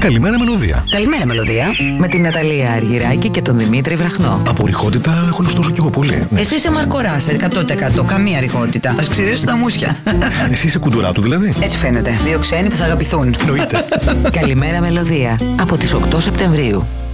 Καλημέρα μελωδία. Καλημέρα μελωδία. Με την Ναταλία Αργυράκη και τον Δημήτρη Βραχνό. Από ρηχότητα έχω ωστόσο κι εγώ πολύ. Εσύ είσαι Μαρκοράσερ 100%. Καμία ρηχότητα. Ας ξηρίσουν τα μουσια. Εσύ είσαι κουντουράτου δηλαδή. Έτσι φαίνεται. Δύο ξένοι που θα αγαπηθούν. Εννοείται. Καλημέρα μελωδία. Από τις 8 Σεπτεμβρίου.